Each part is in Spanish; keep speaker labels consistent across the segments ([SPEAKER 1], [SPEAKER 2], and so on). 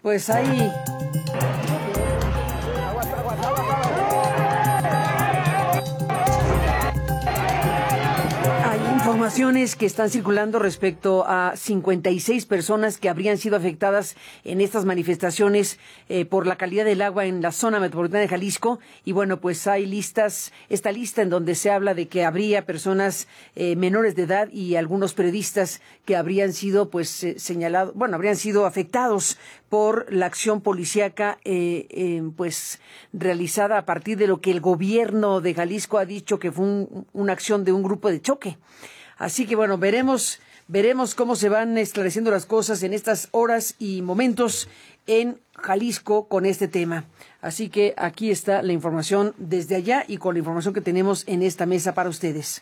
[SPEAKER 1] Pues ahí. Hay informaciones que están circulando respecto a 56 personas que habrían sido afectadas en estas manifestaciones por la calidad del agua en la zona metropolitana de Jalisco. Y bueno, pues hay esta lista en donde se habla de que habría personas menores de edad y algunos periodistas que habrían sido señalados, habrían sido afectados por la acción policíaca realizada a partir de lo que el gobierno de Jalisco ha dicho que fue una acción de un grupo de choque. Así que bueno, veremos cómo se van esclareciendo las cosas en estas horas y momentos en Jalisco con este tema. Así que aquí está la información desde allá y con la información que tenemos en esta mesa para ustedes.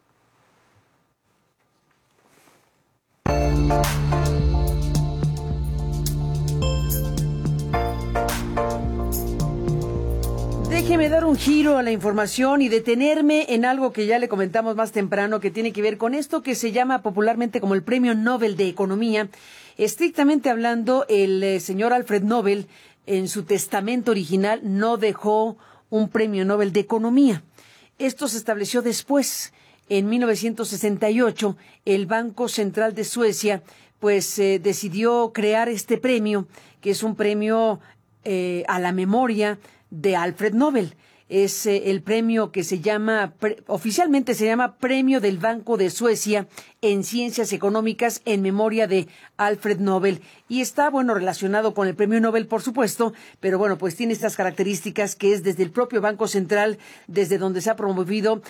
[SPEAKER 1] Déjeme dar un giro a la información y detenerme en algo que ya le comentamos más temprano, que tiene que ver con esto que se llama popularmente como el Premio Nobel de Economía. Estrictamente hablando, el señor Alfred Nobel, en su testamento original, no dejó un Premio Nobel de Economía. Esto se estableció después. En 1968, el Banco Central de Suecia, decidió crear este premio, que es un premio a la memoria de Alfred Nobel. Es el premio que oficialmente se llama Premio del Banco de Suecia en Ciencias Económicas en memoria de Alfred Nobel. Y está, relacionado con el Premio Nobel, por supuesto, pero tiene estas características que es desde el propio Banco Central, desde donde se ha promovido